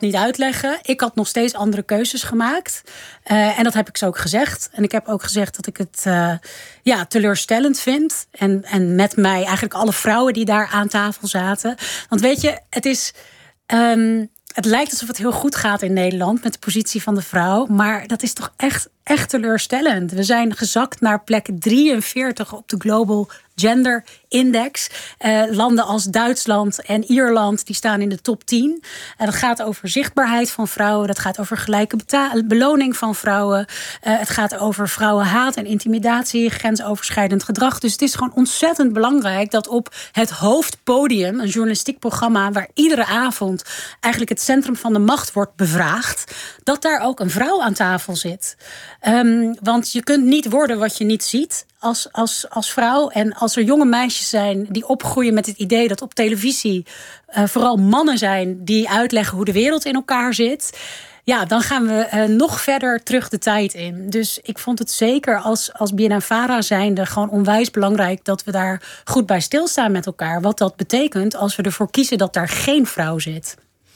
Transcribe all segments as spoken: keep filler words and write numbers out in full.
niet uitleggen. Ik had nog steeds andere keuzes gemaakt. Uh, en dat heb ik ze ook gezegd. En ik heb ook gezegd dat ik het uh, ja, teleurstellend vind. En, en met mij eigenlijk alle vrouwen die daar aan tafel zaten. Want weet je, het is... Um, Het lijkt alsof het heel goed gaat in Nederland met de positie van de vrouw. Maar dat is toch echt, echt teleurstellend. We zijn gezakt naar plek drieënveertig op de Global Gender Index. Uh, landen als Duitsland en Ierland die staan in de top tien. En dat gaat over zichtbaarheid van vrouwen. Dat gaat over gelijke beta- beloning van vrouwen. Uh, het gaat over vrouwenhaat en intimidatie, grensoverschrijdend gedrag. Dus het is gewoon ontzettend belangrijk dat op het hoofdpodium, een journalistiek programma waar iedere avond eigenlijk het centrum van de macht wordt bevraagd, dat daar ook een vrouw aan tafel zit. Um, want je kunt niet worden wat je niet ziet als, als, als vrouw. En als er jonge meisjes zijn die opgroeien met het idee dat op televisie uh, vooral mannen zijn die uitleggen hoe de wereld in elkaar zit, ja, dan gaan we uh, nog verder terug de tijd in. Dus ik vond het zeker als, als B N N Vara zijnde gewoon onwijs belangrijk dat we daar goed bij stilstaan met elkaar. Wat dat betekent als we ervoor kiezen dat daar geen vrouw zit.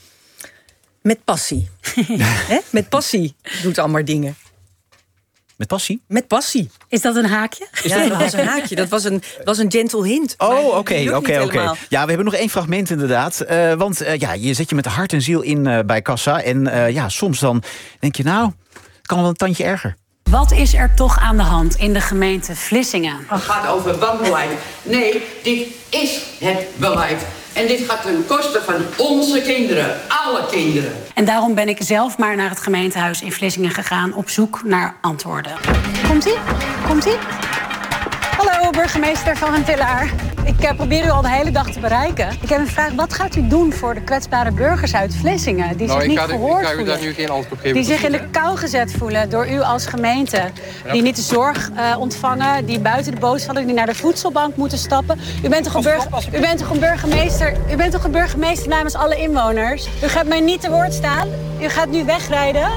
Met passie. He? Met passie doet allemaal dingen. Met passie? Met passie. Is dat een haakje? Ja, dat was een haakje. Dat was een, was een gentle hint. Oh, oké, oké, oké. Ja, we hebben nog één fragment inderdaad. Uh, want uh, ja, je zet je met hart en ziel in uh, bij kassa. En uh, ja, soms dan denk je, nou, het kan wel een tandje erger. Wat is er toch aan de hand in de gemeente Vlissingen? Het gaat over wanbeleid. Nee, dit is het beleid. En dit gaat ten koste van onze kinderen, alle kinderen. En daarom ben ik zelf maar naar het gemeentehuis in Vlissingen gegaan op zoek naar antwoorden. Komt-ie? Komt-ie? Hallo, burgemeester van Tillaar. Ik uh, probeer u al de hele dag te bereiken. Ik heb een vraag, wat gaat u doen voor de kwetsbare burgers uit Vlissingen die nou, zich niet ga, gehoord ik ga u voelen? daar nu geen antwoord op geven. Die zich in de kou gezet voelen door u als gemeente. Ja. Die niet de zorg uh, ontvangen, die buiten de boot vallen, die naar de voedselbank moeten stappen. U bent toch een, burger, u bent toch een burgemeester? U bent toch een burgemeester namens alle inwoners? U gaat mij niet te woord staan. U gaat nu wegrijden.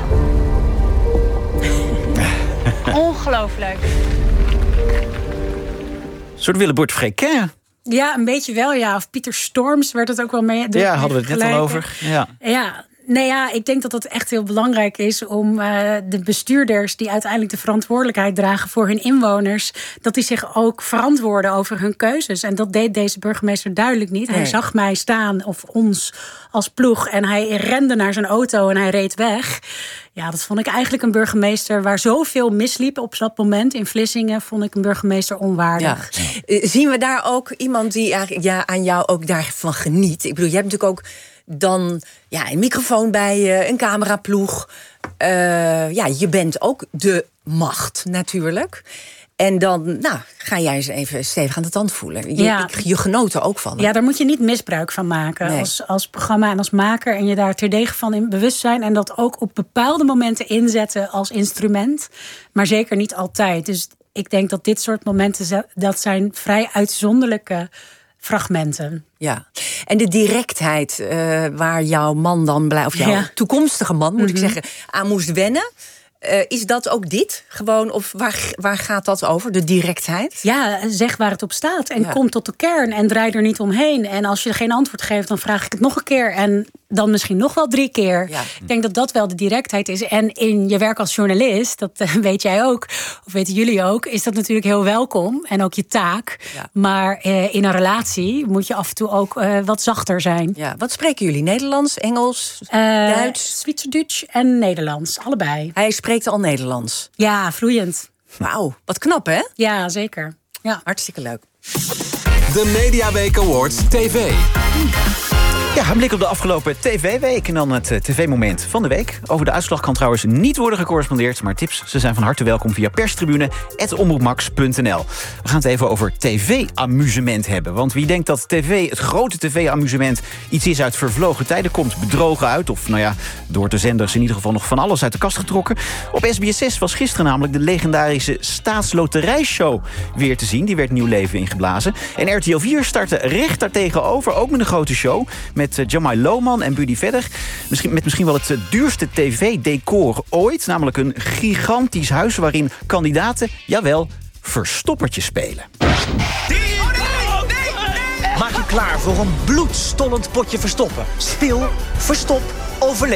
Ongelooflijk. Een soort Willebord Fréquin. Ja, een beetje wel, ja. Of Pieter Storms werd het ook wel mee. Ja, hadden we het net al over. Ja. Ja. Nee, ja, ik denk dat het echt heel belangrijk is om uh, de bestuurders die uiteindelijk de verantwoordelijkheid dragen voor hun inwoners, dat die zich ook verantwoorden over hun keuzes. En dat deed deze burgemeester duidelijk niet. Nee. Hij zag mij staan, of ons als ploeg, en hij rende naar zijn auto en hij reed weg. Ja, dat vond ik eigenlijk een burgemeester waar zoveel misliep op dat moment in Vlissingen, vond ik een burgemeester onwaardig. Ja. Zien we daar ook iemand die eigenlijk, ja, aan jou ook daarvan geniet? Ik bedoel, je hebt natuurlijk ook dan ja, een microfoon bij je, een cameraploeg. Uh, ja, je bent ook de macht natuurlijk. En dan nou, ga jij eens even stevig aan de tand voelen. Je, ja. je genoot er ook van. Hè? Ja, daar moet je niet misbruik van maken. Nee. Als, als programma en als maker. En je daar terdege van in bewust zijn. En dat ook op bepaalde momenten inzetten als instrument. Maar zeker niet altijd. Dus ik denk dat dit soort momenten, dat zijn vrij uitzonderlijke fragmenten. Ja, en de directheid uh, waar jouw man dan blij, of jouw ja. toekomstige man, moet mm-hmm. ik zeggen, aan moest wennen. Uh, is dat ook dit? Gewoon, of waar, waar gaat dat over, de directheid? Ja, zeg waar het op staat. En ja. kom tot de kern en draai er niet omheen. En als je geen antwoord geeft, dan vraag ik het nog een keer. En dan misschien nog wel drie keer. Ja. Ik denk dat dat wel de directheid is. En in je werk als journalist, dat uh, weet jij ook, of weten jullie ook, is dat natuurlijk heel welkom. En ook je taak. Ja. Maar uh, in een relatie moet je af en toe ook uh, wat zachter zijn. Ja. Wat spreken jullie? Nederlands, Engels, uh, Duits? Zwitserduits en Nederlands, allebei. Hij spreekt al Nederlands? Ja, vloeiend. Wauw, wat knap, hè? Ja, zeker. Ja. Hartstikke leuk. De Mediaweek Awards T V. Ja, een blik op de afgelopen tv-week en dan het tv-moment van de week. Over de uitslag kan trouwens niet worden gecorrespondeerd, maar tips, ze zijn van harte welkom via perstribune apenstaartje omroepmax punt n l. We gaan het even over tv-amusement hebben. Want wie denkt dat tv, het grote tv-amusement, iets is uit vervlogen tijden, komt bedrogen uit. Of nou ja, door de zenders in ieder geval nog van alles uit de kast getrokken. Op S B S zes was gisteren namelijk de legendarische Staatsloterijshow weer te zien. Die werd nieuw leven ingeblazen. En R T L vier startte recht daartegenover, ook met een grote show, met Jamai Lohman en Buddy Vedder. Misschien, met misschien wel het duurste tv-decor ooit. Namelijk een gigantisch huis waarin kandidaten, jawel, verstoppertje spelen. Maak je klaar voor een bloedstollend potje verstoppen. Speel, verstop, overleef.